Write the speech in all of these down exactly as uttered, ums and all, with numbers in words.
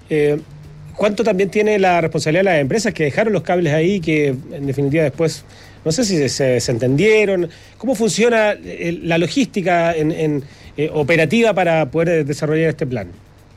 Eh, ¿Cuánto también tiene la responsabilidad de las empresas que dejaron los cables ahí, que en definitiva después, no sé si se, se entendieron? ¿Cómo funciona el, la logística en, en, eh, operativa para poder desarrollar este plan?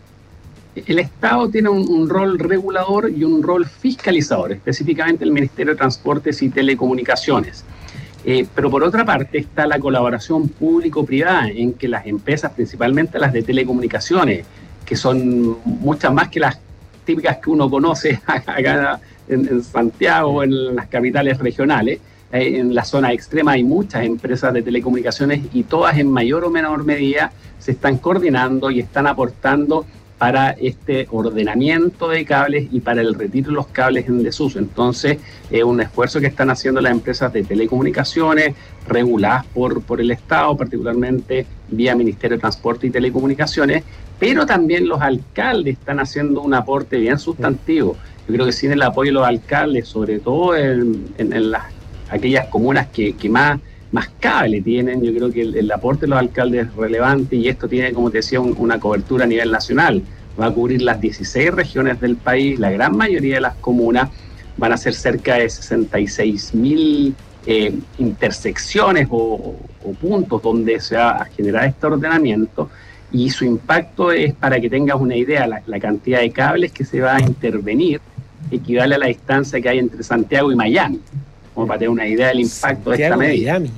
El Estado tiene un, un rol regulador y un rol fiscalizador, específicamente el Ministerio de Transportes y Telecomunicaciones. Eh, pero por otra parte está la colaboración público-privada, en que las empresas, principalmente las de telecomunicaciones, que son muchas más que las típicas que uno conoce acá en, en Santiago, en las capitales regionales, eh, en la zona extrema hay muchas empresas de telecomunicaciones y todas en mayor o menor medida se están coordinando y están aportando para este ordenamiento de cables y para el retiro de los cables en desuso. Entonces, es eh, un esfuerzo que están haciendo las empresas de telecomunicaciones, reguladas por, por el Estado, particularmente vía Ministerio de Transporte y Telecomunicaciones, pero también los alcaldes están haciendo un aporte bien sustantivo. Yo creo que sin el apoyo de los alcaldes, sobre todo en, en, en las, aquellas comunas que, que más, más cable tienen, yo creo que el, el aporte de los alcaldes es relevante y esto tiene, como te decía, un, una cobertura a nivel nacional. Va a cubrir las dieciséis regiones del país, la gran mayoría de las comunas van a ser cerca de sesenta y seis mil eh, intersecciones o, o puntos donde se va a generar este ordenamiento. Y su impacto es, para que tengas una idea, la, la cantidad de cables que se va a intervenir equivale a la distancia que hay entre Santiago y Miami, como para tener una idea del impacto Santiago, de esta medida. Miami.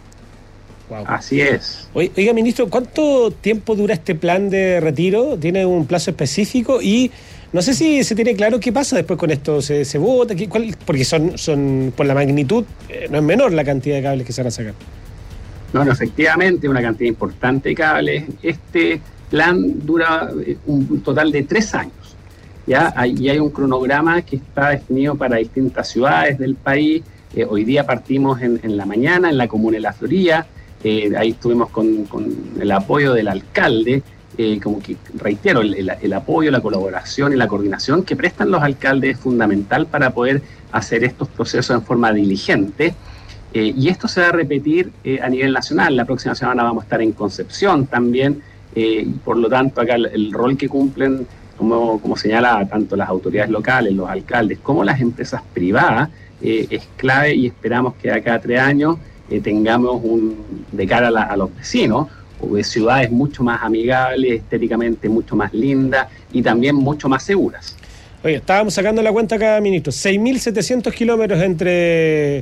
Wow. Así es. Oiga, ministro, ¿cuánto tiempo dura este plan de retiro? ¿Tiene un plazo específico? Y no sé si se tiene claro qué pasa después con esto. ¿Se, se vota? ¿Qué, cuál? Porque son, son, por la magnitud, eh, no es menor la cantidad de cables que se van a sacar. No, no, efectivamente, una cantidad importante de cables. Este plan dura un total de tres años. ¿Ya? Y hay un cronograma que está definido para distintas ciudades del país. Eh, hoy día partimos en, en la mañana en la comuna de La Florida. Eh, ahí estuvimos con, con el apoyo del alcalde. Eh, como que reitero, el, el, el apoyo, la colaboración y la coordinación que prestan los alcaldes es fundamental para poder hacer estos procesos en forma diligente. Eh, y esto se va a repetir eh, a nivel nacional. La próxima semana vamos a estar en Concepción también, eh, y por lo tanto acá el, el rol que cumplen, como, como señala tanto las autoridades locales, los alcaldes, como las empresas privadas, eh, es clave y esperamos que de acá a tres años eh, tengamos un, de cara a, la, a los vecinos, o de ciudades mucho más amigables, estéticamente mucho más lindas y también mucho más seguras. Oye, estábamos sacando la cuenta acá, ministro, seis mil setecientos kilómetros entre...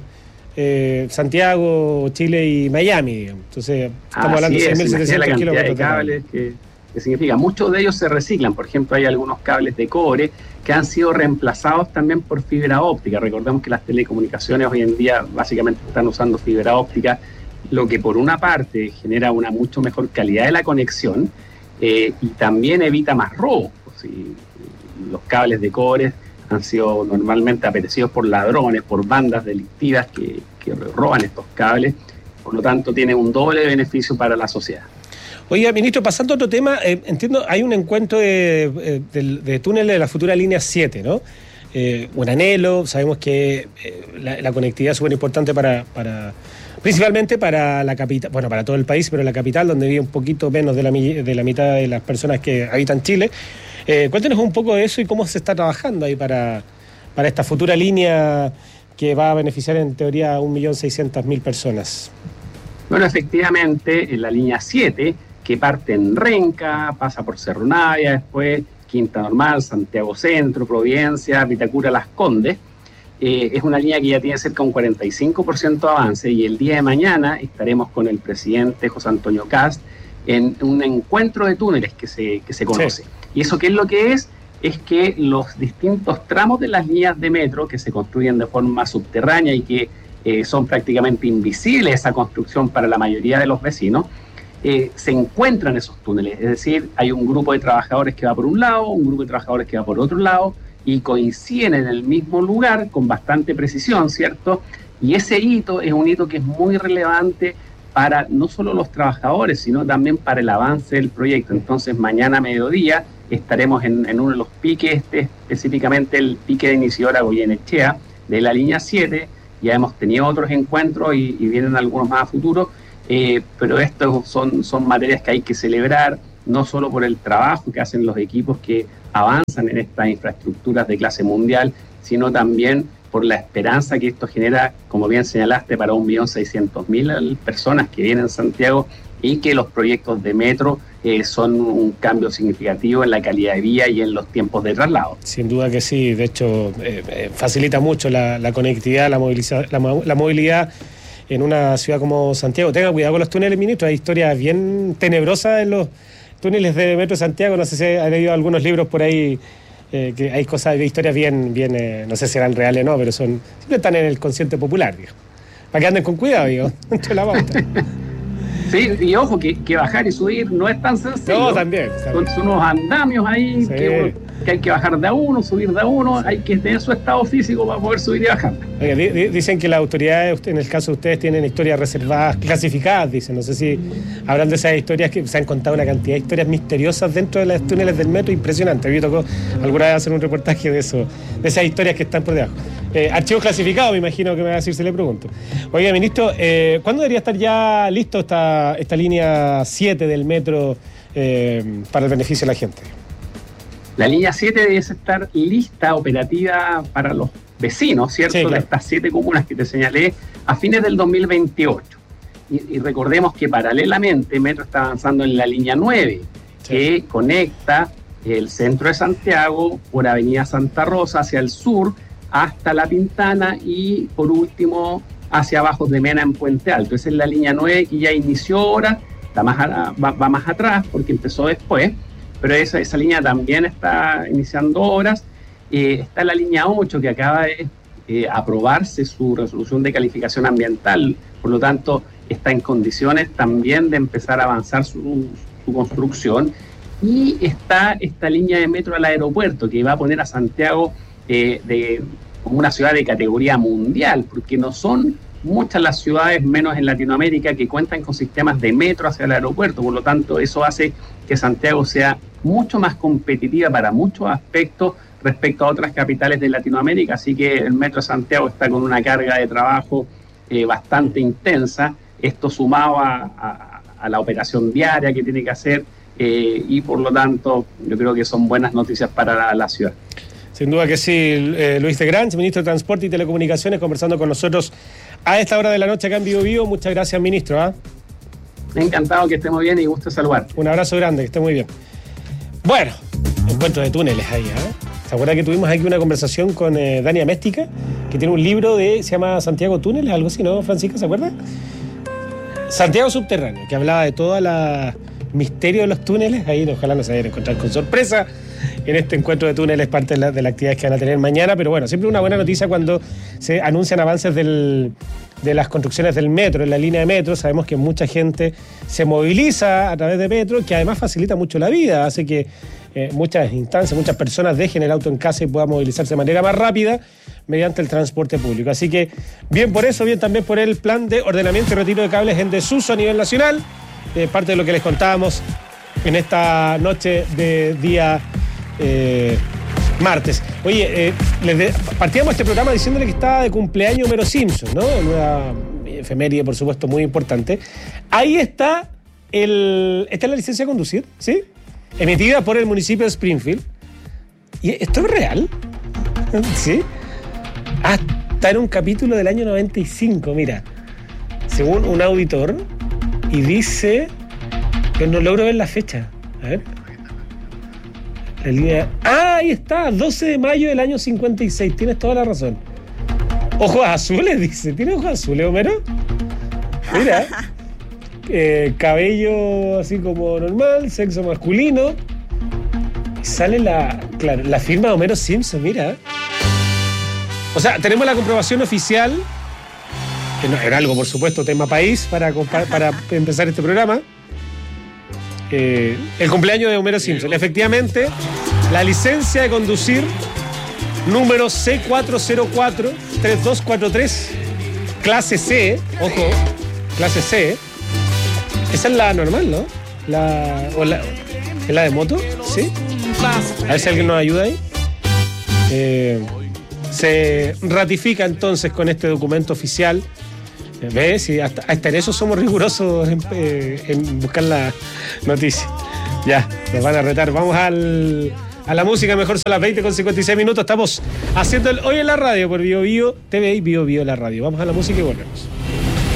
Eh, Santiago, Chile y Miami, digamos. Entonces estamos hablando de seis mil setecientos kilómetros de cables que, que significa, muchos de ellos se reciclan. Por ejemplo, hay algunos cables de cobre que han sido reemplazados también por fibra óptica. Recordemos que las telecomunicaciones hoy en día básicamente están usando fibra óptica, lo que por una parte genera una mucho mejor calidad de la conexión eh, y también evita más robo. Si los cables de cobre han sido normalmente apetecidos por ladrones, por bandas delictivas que, que roban estos cables, por lo tanto tiene un doble beneficio para la sociedad. Oiga, ministro, pasando a otro tema, eh, entiendo, hay un encuentro de, de, de túneles de la futura línea siete, ¿no? Eh, un anhelo, sabemos que eh, la, la conectividad es súper importante para, para, principalmente para la capital, bueno, para todo el país, pero la capital, donde vive un poquito menos de la, de la mitad de las personas que habitan Chile. Eh, cuéntenos un poco de eso y cómo se está trabajando ahí para, para esta futura línea que va a beneficiar en teoría a un millón seiscientas mil personas. Bueno, efectivamente, en la línea siete, que parte en Renca, pasa por Cerro Navia, después Quinta Normal, Santiago Centro, Providencia, Vitacura, Las Condes, eh, es una línea que ya tiene cerca de un cuarenta y cinco por ciento de avance y el día de mañana estaremos con el presidente José Antonio Kast en un encuentro de túneles que se, que se conoce. Sí. ¿Y eso qué es lo que es? Es que los distintos tramos de las líneas de metro que se construyen de forma subterránea y que eh, son prácticamente invisibles esa construcción para la mayoría de los vecinos, eh, se encuentran esos túneles. Es decir, hay un grupo de trabajadores que va por un lado, un grupo de trabajadores que va por otro lado y coinciden en el mismo lugar con bastante precisión, ¿cierto? Y ese hito es un hito que es muy relevante para no solo los trabajadores, sino también para el avance del proyecto. Entonces, mañana a mediodía estaremos en, en uno de los piques, este, específicamente el pique de Isidora Goyenechea, de la línea siete. Ya hemos tenido otros encuentros y, y vienen algunos más a futuro, eh, pero estos son, son materias que hay que celebrar, no solo por el trabajo que hacen los equipos que avanzan en estas infraestructuras de clase mundial, sino también por la esperanza que esto genera, como bien señalaste, para un millón seiscientos mil personas que vienen a Santiago, y que los proyectos de metro eh, son un cambio significativo en la calidad de vida y en los tiempos de traslado. Sin duda que sí, de hecho eh, eh, facilita mucho la, la conectividad, la, moviliza, la, la movilidad en una ciudad como Santiago. Tenga cuidado con los túneles, ministro, hay historias bien tenebrosas en los túneles de Metro de Santiago, no sé si ha leído algunos libros por ahí, eh, que hay cosas, hay historias bien, bien eh, no sé si eran reales o no, pero son siempre están en el consciente popular, digo. Para que anden con cuidado, digo, entre la pauta. Sí, y ojo, que, que bajar y subir no es tan sencillo. No, también. también. Son unos andamios ahí, sí. que, que hay que bajar de a uno, subir de a uno, hay que tener su estado físico para poder subir y bajar. Oiga, di, di, dicen que las autoridades, en el caso de ustedes, tienen historias reservadas, clasificadas, dicen. No sé si habrán de esas historias, que se han contado una cantidad de historias misteriosas dentro de los túneles del metro, impresionante. A mí me tocó alguna vez hacer un reportaje de eso, de esas historias que están por debajo. Eh, archivos clasificados, me imagino que me va a decir, se le pregunto. Oiga, ministro, eh, ¿cuándo debería estar ya listo esta, esta línea siete del metro eh, para el beneficio de la gente? La línea siete debe estar lista, operativa para los vecinos, ¿cierto? Sí, claro. De estas siete comunas que te señalé, a fines del dos mil veintiocho. Y, y recordemos que paralelamente Metro está avanzando en la línea nueve, sí. que conecta el centro de Santiago por Avenida Santa Rosa hacia el sur, hasta La Pintana y por último hacia abajo de Mena en Puente Alto. Esa es la línea nueve que ya inició ahora, está más a, va, va más atrás porque empezó después, pero esa, esa línea también está iniciando obras. Eh, está la línea ocho que acaba de eh, aprobarse su resolución de calificación ambiental, por lo tanto está en condiciones también de empezar a avanzar su, su construcción. Y está esta línea de metro al aeropuerto que va a poner a Santiago eh, de como una ciudad de categoría mundial, porque no son muchas las ciudades, menos en Latinoamérica, que cuentan con sistemas de metro hacia el aeropuerto. Por lo tanto, eso hace que Santiago sea mucho más competitiva para muchos aspectos respecto a otras capitales de Latinoamérica. Así que el Metro de Santiago está con una carga de trabajo eh, bastante intensa. Esto sumado a, a, a la operación diaria que tiene que hacer eh, y por lo tanto yo creo que son buenas noticias para la, la ciudad. Sin duda que sí. eh, Luis de Grange, ministro de Transporte y Telecomunicaciones, conversando con nosotros a esta hora de la noche acá en Vivo Vivo. Muchas gracias, ministro. ¿eh? Encantado, que esté muy bien y gusto saludar. Un abrazo grande, que esté muy bien. Bueno, encuentro de túneles ahí. ¿eh? ¿Se acuerda que tuvimos aquí una conversación con eh, Dani Améstica, que tiene un libro de, se llama Santiago Túneles, algo así, ¿no, Francisca? ¿Se acuerda? Santiago Subterráneo, que hablaba de toda la misterio de los túneles. Ahí ojalá nos vayan a encontrar con sorpresa en este encuentro de túneles, parte de, la, de las actividades que van a tener mañana. Pero bueno, siempre una buena noticia cuando se anuncian avances del, de las construcciones del metro, en la línea de metro. Sabemos que mucha gente se moviliza a través de metro, que además facilita mucho la vida, hace que eh, muchas instancias, muchas personas dejen el auto en casa y puedan movilizarse de manera más rápida mediante el transporte público. Así que bien por eso, bien también por el plan de ordenamiento y retiro de cables en desuso a nivel nacional, eh, parte de lo que les contábamos en esta noche de día eh, martes. Oye, eh, les de, partíamos este programa diciéndole que estaba de cumpleaños Homero Simpson, ¿no? Una efeméride, por supuesto, muy importante. Ahí está el, esta es la licencia de conducir, ¿sí? Emitida por el municipio de Springfield. ¿Y esto es real? ¿Sí? Ah, está en un capítulo del año noventa y cinco, mira. Según un auditor, y dice que no logro ver la fecha. A ver. La línea. Ah, ahí está, doce de mayo del año cincuenta y seis. Tienes toda la razón. Ojos azules, dice. ¿Tiene ojos azules, Homero? Mira. Eh, cabello así como normal, sexo masculino. Y sale la, claro, la firma de Homero Simpson, mira. O sea, tenemos la comprobación oficial, que no era algo, por supuesto, tema país, para, para empezar este programa. Eh, el cumpleaños de Homero Simpson. Efectivamente, la licencia de conducir número C cuatro cero cuatro tres dos cuatro tres, clase C, ojo, clase C. Esa es la normal, ¿no? La, o la, ¿es la de moto? ¿Sí? A ver si alguien nos ayuda ahí. Eh, se ratifica entonces con este documento oficial. ¿Ves? Y hasta, hasta en eso somos rigurosos en, eh, en buscar la noticia. Ya, nos van a retar. Vamos al, a la música, mejor son las veinte con cincuenta y seis minutos. Estamos haciendo el Hoy en la Radio por Bio Bio T V y Bio Bio la Radio. Vamos a la música y volvemos.